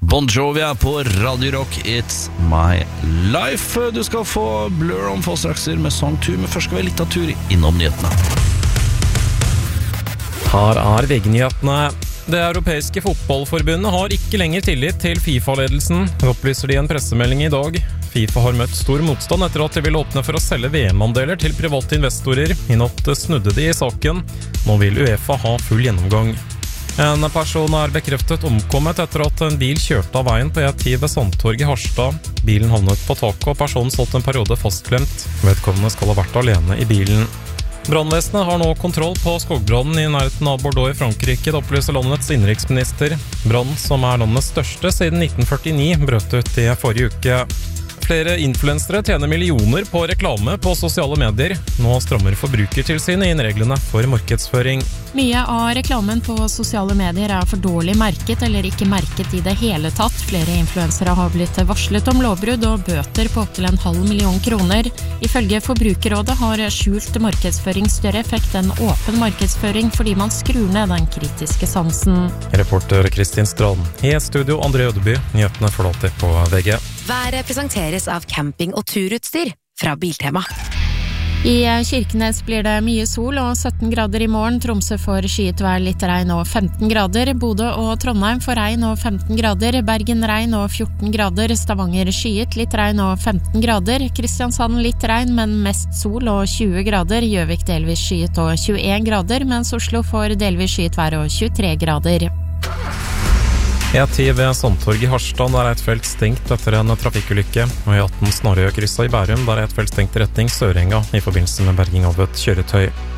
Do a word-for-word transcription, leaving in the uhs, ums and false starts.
Bon Jovi er på Radio Rock, It's My Life. Du skal få Blur om få strakser med Song to, men først skal vi litt av tur innom nyhetene. Her er V G-nyhetene. Det europeiske fotballforbundet har ikke lenger tillit til FIFA-ledelsen, opplyser de i en pressemelding i dag. FIFA har møtt stor motstand etter at de ville åpne for å selge V M-andeler til private investorer. I natt snudde de i saken. Nå vil UEFA ha full gjennomgang. En person er bekreftet omkommet etter at en bil kjørte av veien på E ti ved Sandtorget i Harstad. Bilen havnet på taket, og personen stått en periode fastklemt. Vedkommende skal ha vært alene i bilen. Brannvesenet har nå kontroll på skogbrannen i nærheten av Bordeaux i Frankrike, det opplyser landets innenriksminister. Brann, som er landets største siden nitten førtini, brøt ut i forrige uke. Flere influensere tjener millioner på reklame på sosiale medier. Nå strammer Forbrukertilsynet inn reglene for markedsføring. Mye av reklamen på sosiale medier er for dårlig merket eller ikke merket i det hele tatt. Flere influensere har blitt varslet om lovbrudd og bøter på opptil en halv million kroner. Ifølge Forbrukerrådet har skjult markedsføring større effekt enn åpen markedsføring fordi man skrur ned den kritiske sansen. Reporter Kristin Strand. I studio André Ødeby. Nyhetene forlater på V G. Været presenteres av camping- og turutstyr fra Biltema. I Kirkenes blir det mye sol og sytten grader i morgen. Tromsø får skyet vær, litt regn og femten grader. Bodø og Trondheim får regn og femten grader. Bergen regn og fjorten grader. Stavanger skyet, litt regn og femten grader. Kristiansand litt regn, men mest sol og tjue grader. Gjøvik delvis skyet og tjueen grader, mens Oslo får delvis skyet vær og tjuetre grader. E ti ved Sandtorget i Harstad, der er et felt stengt etter en trafikkulykke, og E atten Snarøya-krysset i Bærum, der er et felt stengt retning Sørenga i forbindelse med berging av et kjøretøy.